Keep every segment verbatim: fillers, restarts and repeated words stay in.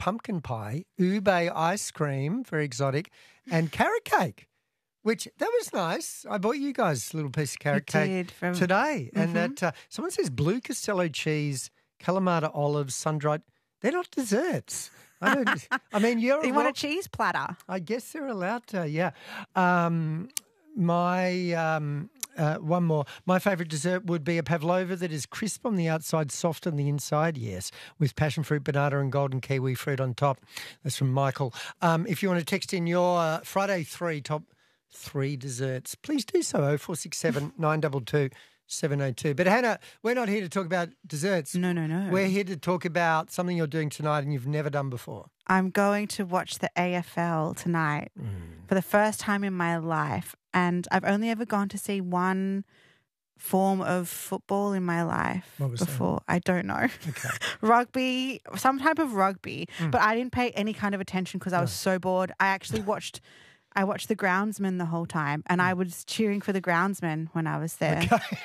pumpkin pie, ube ice cream, very exotic, and carrot cake, which that was nice. I bought you guys a little piece of carrot You cake did from- today. And Mhm. that uh, someone says blue Castello cheese, Kalamata olives, sun-dried. They're not desserts. I don't. I mean, you're. You a want a rock- cheese platter? I guess they're allowed to. Yeah. Um, my um, uh, one more. My favourite dessert would be a pavlova that is crisp on the outside, soft on the inside. Yes, with passion fruit, banana, and golden kiwi fruit on top. That's from Michael. Um, if you want to text in your uh, Friday three top three desserts, please do so. Oh four six seven nine two two. seven oh two. But Hannah, we're not here to talk about desserts. No, no, no. We're here to talk about something you're doing tonight and you've never done before. I'm going to watch the A F L tonight for the first time in my life. And I've only ever gone to see one form of football in my life What was that? before. I don't know. Okay. Rugby, some type of rugby. Mm. But I didn't pay any kind of attention because I was so bored. I actually watched... I watched the groundsman the whole time, and I was cheering for the groundsman when I was there.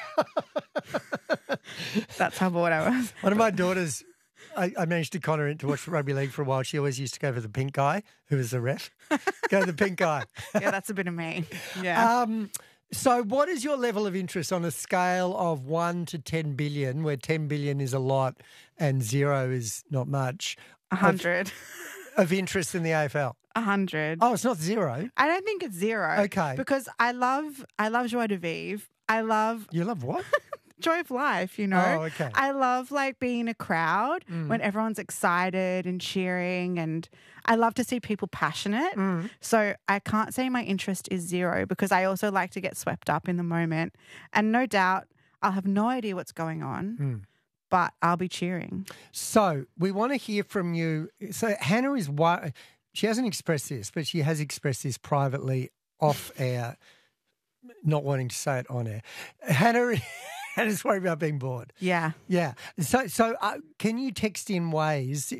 That's how bored I was. One of my daughters, I, I managed to con her into watch rugby league for a while. She always used to go for the pink guy, who was the ref. Go the pink guy. Yeah, that's a bit of me. Yeah. Um, so what is your level of interest on a scale of one to ten billion, where ten billion is a lot and zero is not much? A hundred. Of, of interest in the A F L? A hundred. Oh, it's not zero. I don't think it's zero. Okay. Because I love, I love joie de vivre. I love You love what? joy of life, you know. Oh, okay. I love like being in a crowd Mm. when everyone's excited and cheering, and I love to see people passionate. Mm. So I can't say my interest is zero because I also like to get swept up in the moment. And no doubt I'll have no idea what's going on, Mm. but I'll be cheering. So we want to hear from you. So Hannah is one. She hasn't expressed this, but she has expressed this privately off air, not wanting to say it on air. Hannah, Hannah's worried about being bored. Yeah. Yeah. So, so uh, can you text in ways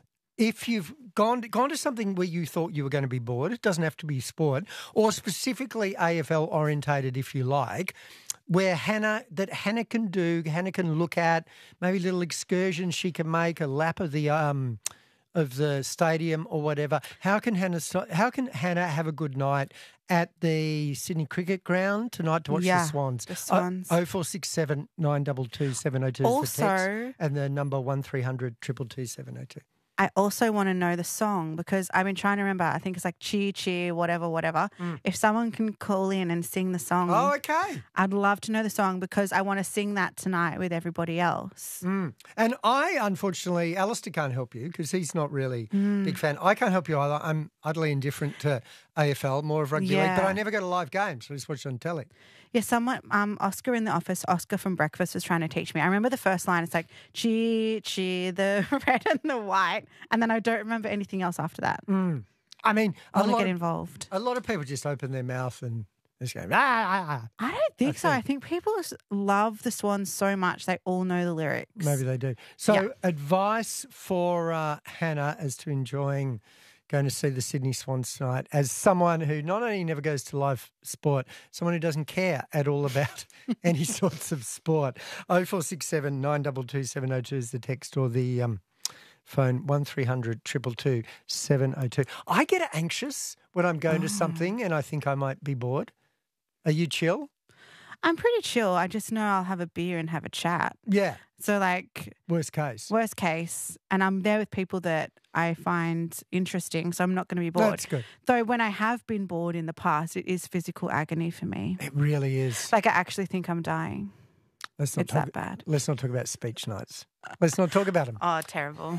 if you've gone gone to something where you thought you were going to be bored? It doesn't have to be sport, or specifically A F L orientated, if you like. Where Hannah, that Hannah can do, Hannah can look at maybe little excursions she can make, a lap of the um of the stadium or whatever. How can Hannah? How can Hannah have a good night at the Sydney Cricket Ground tonight to watch Yeah, the Swans? the Swans. Oh four six seven nine two two seven oh two is the text, Also- and the number one three hundred two two two seven oh two. I also want to know the song because I've been trying to remember. I think it's like cheer, cheer, whatever, whatever. If someone can call in and sing the song, Oh, okay. I'd love to know the song because I want to sing that tonight with everybody else. Mm. And I, unfortunately, Alistair can't help you because he's not really a Mm. big fan. I can't help you either. I'm utterly indifferent to A F L, more of rugby league, but Yeah. I never go to live games. I just watch it on telly. Yeah, someone, um, Oscar in the office, Oscar from Breakfast was trying to teach me. I remember the first line. It's like, cheer, cheer, the red and the white. And then I don't remember anything else after that. Mm. I mean, I a want to lot, get of, involved. a lot of people just open their mouth and just go, ah, ah, ah. I don't think That's so. it. I think people s- love the Swans so much they all know the lyrics. Maybe they do. So Yeah. advice for uh, Hannah as to enjoying going to see the Sydney Swans tonight as someone who not only never goes to live sport, someone who doesn't care at all about any sorts of sport. oh four six seven nine two two seven oh two is the text, or the um, phone one three hundred two two two seven oh two. I get anxious when I'm going to something and I think I might be bored. Are you chill? I'm pretty chill. I just know I'll have a beer and have a chat. Yeah. So, like, Worst case. worst case, and I'm there with people that I find interesting, so I'm not going to be bored. That's good. Though when I have been bored in the past, it is physical agony for me. It really is. Like I actually think I'm dying. Let's not It's talk, that bad. Let's not talk about speech nights. Let's not talk about them. Oh, terrible.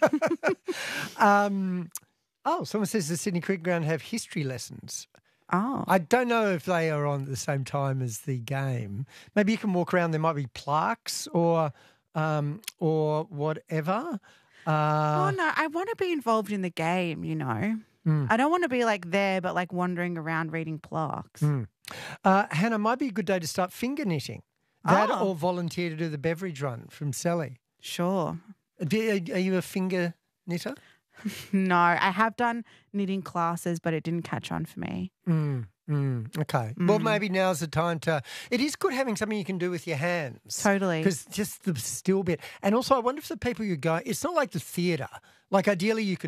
Um, oh, someone says the Sydney Cricket Ground have history lessons. Oh. I don't know if they are on at the same time as the game. Maybe you can walk around. There might be plaques or um, or whatever. oh, Uh, no. I want to be involved in the game, you know. Mm. I don't want to be like there, but like wandering around reading plaques. mm. Uh, Hannah, might be a good day to start finger knitting. That Oh. or volunteer to do the beverage run from Sally. Sure. Do, are you a finger knitter? No, I have done knitting classes, but it didn't catch on for me. Mm, mm, okay. Well, maybe now's the time to. It is good having something you can do with your hands. Totally. Because just the still bit. And also, I wonder if the people you go, it's not like the theatre. Like, ideally, you can